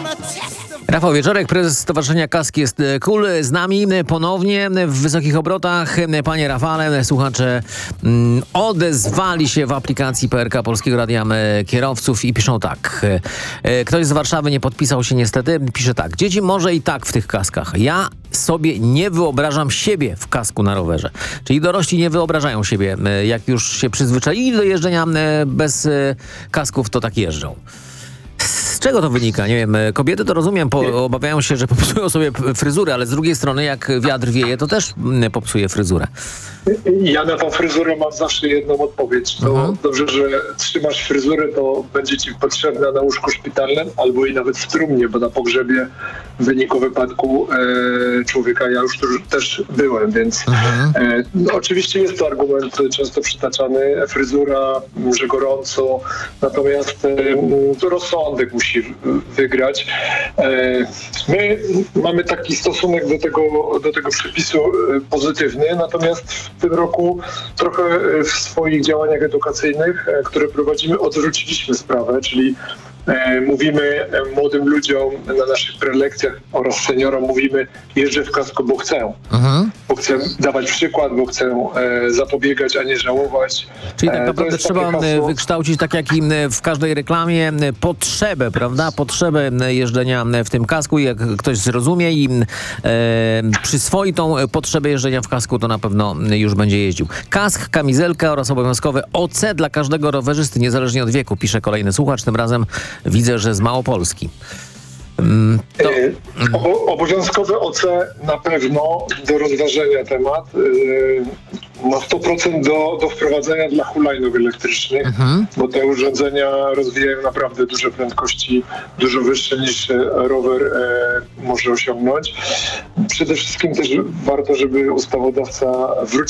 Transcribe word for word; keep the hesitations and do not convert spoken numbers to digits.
Rafał Wieczorek, prezes Stowarzyszenia Kask jest cool, z nami ponownie w wysokich obrotach. Panie Rafale, słuchacze odezwali się w aplikacji P R K Polskiego Radia kierowców i piszą tak. Ktoś z Warszawy nie podpisał się niestety, pisze tak. Dzieci może i tak w tych kaskach. Ja sobie nie wyobrażam siebie w kasku na rowerze. Czyli dorośli nie wyobrażają siebie, jak już się przyzwyczaili do jeżdżenia bez kasków, to tak jeżdżą. Z czego to wynika? Nie wiem, kobiety to rozumiem, po, obawiają się, że popsują sobie fryzurę, ale z drugiej strony jak wiatr wieje, to też popsuje fryzurę. Ja na tą fryzurę mam zawsze jedną odpowiedź. To mhm. dobrze, że trzymasz fryzurę, to będzie ci potrzebna na łóżku szpitalnym albo i nawet w trumnie, bo na pogrzebie w wyniku wypadku e, człowieka ja już tu też byłem, więc mhm. e, no, oczywiście jest to argument często przytaczany, fryzura, że gorąco, natomiast e, to rozsądek musi wygrać. E, my mamy taki stosunek do tego, do tego przepisu pozytywny, natomiast w tym roku trochę w swoich działaniach edukacyjnych, które prowadzimy, odwróciliśmy sprawę, czyli e, mówimy młodym ludziom na naszych prelekcjach oraz seniorom, mówimy jeżdżę w kasku, bo chcę. Mhm. Bo chcę dawać przykład, bo chcę e, zapobiegać, a nie żałować. Czyli tak naprawdę trzeba wykształcić, tak jak i w każdej reklamie, potrzebę, prawda? Potrzebę jeżdżenia w tym kasku. Jak ktoś zrozumie i e, przyswoi tą potrzebę jeżdżenia w kasku, to na pewno już będzie jeździł. Kask, kamizelka oraz obowiązkowe O C dla każdego rowerzysty, niezależnie od wieku, pisze kolejny słuchacz. Tym razem widzę, że z Małopolski. To... Obo- obowiązkowe O C na pewno do rozważenia temat. Na sto procent do, do wprowadzenia dla hulajnóg elektrycznych, mhm. bo te urządzenia rozwijają naprawdę duże prędkości, dużo wyższe niż rower e, może osiągnąć. Przede wszystkim też warto, żeby ustawodawca wrócił